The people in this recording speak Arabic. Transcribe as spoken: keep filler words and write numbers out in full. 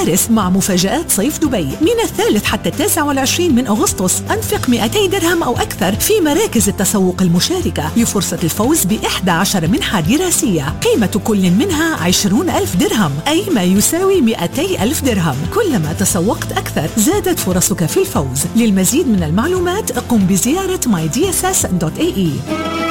مدارس مع مفاجآت صيف دبي من الثالث حتى التاسع والعشرين من أغسطس. أنفق مئتي درهم أو أكثر في مراكز التسوق المشاركة لفرصة الفوز بإحدى عشر منحة دراسية قيمة كل منها عشرون ألف درهم، أي ما يساوي مئتي ألف درهم. كلما تسوقت أكثر زادت فرصك في الفوز. للمزيد من المعلومات قم بزيارة ماي دي إس إس دوت إيه إي.